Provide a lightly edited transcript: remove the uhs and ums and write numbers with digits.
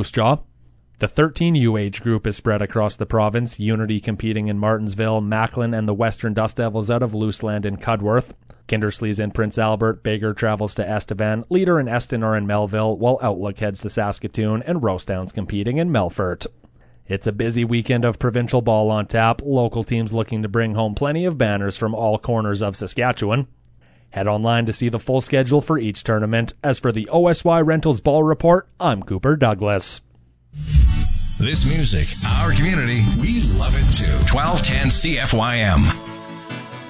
Moose Jaw. The 13U age group is spread across the province, Unity competing in Martinsville, Macklin and the Western Dust Devils out of Looseland and Cudworth. Kindersley's in Prince Albert, Baker travels to Estevan, Leader and Eston are in Melville, while Outlook heads to Saskatoon, and Rosedown's competing in Melfort. It's a busy weekend of provincial ball on tap, local teams looking to bring home plenty of banners from all corners of Saskatchewan. Head online to see the full schedule for each tournament. As for the OSY Rentals Ball Report, I'm Cooper Douglas. This music, our community, we love it too. 1210 CFYM.